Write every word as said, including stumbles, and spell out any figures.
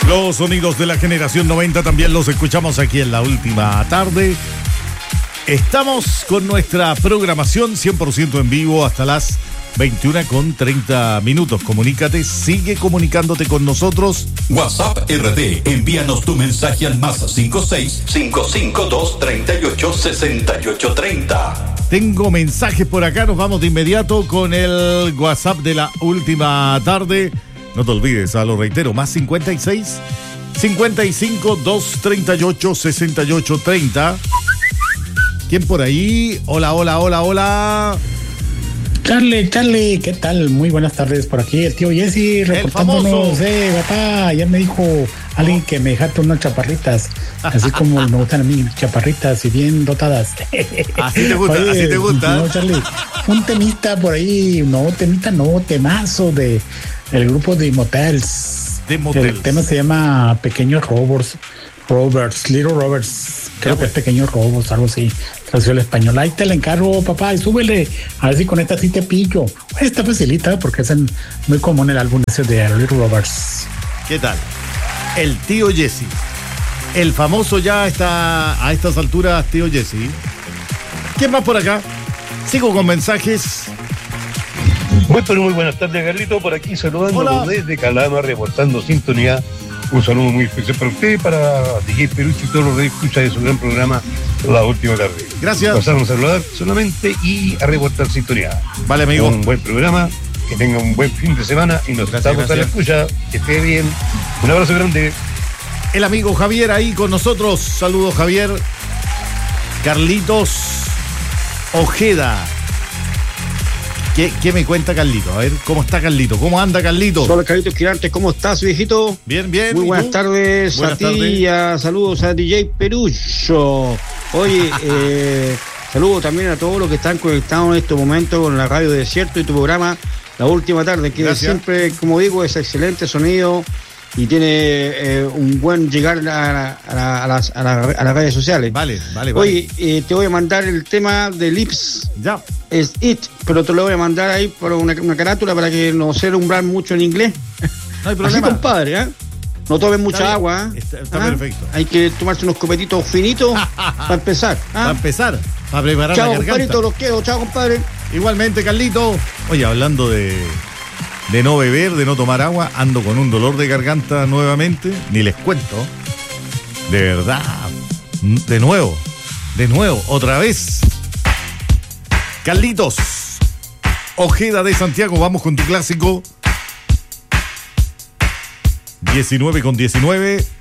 Los sonidos de la generación noventa también los escuchamos aquí en La Última Tarde. Estamos con nuestra programación cien por ciento en vivo hasta las veintiuna con treinta minutos. Comunícate, sigue comunicándote con nosotros. WhatsApp R D, envíanos tu mensaje al más cinco seis, cinco cinco dos, treinta y ocho, sesenta y ocho, treinta. Tengo mensajes por acá, nos vamos de inmediato con el WhatsApp de La Última Tarde. No te olvides, a lo reitero, más cincuenta y seis, cincuenta y cinco, dos, treinta y ocho, sesenta y ocho, treinta. ¿Quién por ahí? Hola, hola, hola, hola. Charlie, Charlie, ¿qué tal? Muy buenas tardes por aquí, el tío Jesse reportándonos. Eh, papá, ya me dijo alguien que me dejaste unas chaparritas, así como me gustan a mí, chaparritas y bien dotadas. Así te gusta, Oye, así te gusta. No, Charlie, un temista por ahí, no, temita, no, temazo de el grupo de Motels. De Motels. El tema se llama Pequeños Robots, Roberts, Little Roberts, creo ya, que es Pequeños Robots, algo así, traducción al español. Ahí te la encargo, papá, y súbele, a ver si con esta sí te pillo. Esta facilita, porque es el, muy común el álbum ese de Little Roberts. ¿Qué tal? El tío Jesse, el famoso ya está a estas alturas, tío Jesse. ¿Quién más por acá? Sigo con mensajes. Muy, pero muy buenas tardes, Carlito. Por aquí saludando desde Calama, reportando sintonía. Un saludo muy especial para usted y para D J Perucho y todos los que escuchan de su gran programa La Última Tarde. Gracias. Pasaron a saludar solamente y a reportar sintonía. Vale, amigo. Un buen programa, que tenga un buen fin de semana y nos gracias, estamos gracias. a la escucha. Que esté bien. Un abrazo grande. El amigo Javier ahí con nosotros. Saludos, Javier. Carlitos Ojeda. ¿Qué, ¿Qué me cuenta Carlito? A ver, ¿cómo está Carlito? ¿Cómo anda Carlito? Hola Carlitos Girantes, ¿cómo estás, viejito? Bien, bien. Muy buenas tardes buenas a ti tardes. y a, saludos a D J Perucho. Oye, eh, saludos también a todos los que están conectados en estos momentos con la Radio Desierto y tu programa La Última Tarde, que Gracias. siempre, como digo, es excelente sonido y tiene eh, un buen llegar a, a, a, a, las, a, la, a las redes sociales. Vale, vale, vale. Oye, eh, te voy a mandar el tema de Lips. Ya. Es It, pero te lo voy a mandar ahí por una, una carátula para que no se umbrar mucho en inglés. No hay problema. Así, compadre, ¿eh? No tomen mucha bien. agua. ¿eh? Está, está ¿Ah? perfecto. Hay que tomarse unos copetitos finitos para empezar. ¿ah? Para empezar, para preparar Chao, la garganta. compadrito, los quiero. Chao, compadre. Igualmente, Carlito. Oye, hablando de, de no beber, de no tomar agua, ando con un dolor de garganta nuevamente. Ni les cuento. De verdad. De nuevo. De nuevo. Otra vez. Carlitos Ojeda de Santiago, vamos con tu clásico. diecinueve con diecinueve.